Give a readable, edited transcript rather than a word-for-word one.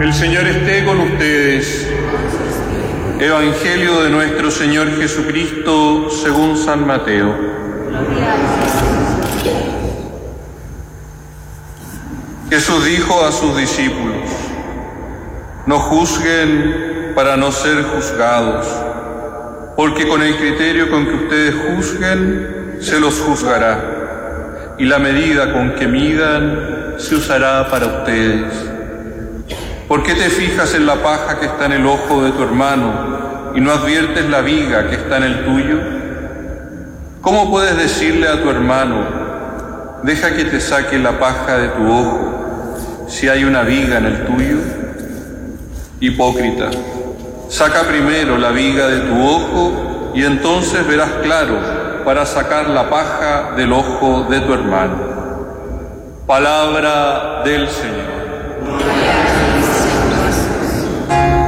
El Señor esté con ustedes. Evangelio de nuestro Señor Jesucristo según San Mateo. Jesús dijo a sus discípulos: no juzguen para no ser juzgados, porque con el criterio con que ustedes juzguen, se los juzgará, y la medida con que midan se usará para ustedes. ¿Por qué te fijas en la paja que está en el ojo de tu hermano y no adviertes la viga que está en el tuyo? ¿Cómo puedes decirle a tu hermano: deja que te saque la paja de tu ojo, si hay una viga en el tuyo? Hipócrita, saca primero la viga de tu ojo y entonces verás claro para sacar la paja del ojo de tu hermano. Palabra del Señor.